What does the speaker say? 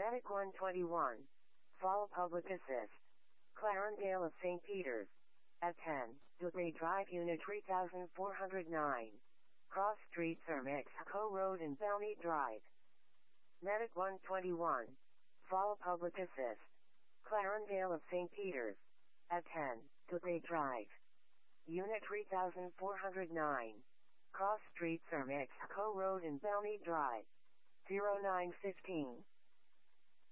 Medic 121. Fall Public Assist. Clarendale of St. Peters. At 10, Debris Drive Unit 3409. Cross Street Sir Mexico Road and Belmead Drive. Medic 121. Fall Public Assist. Clarendale of St. Peters. At 10, Debris Drive. Unit 3409. Cross Street Sir Mexico Road and Belmead Drive. 0915.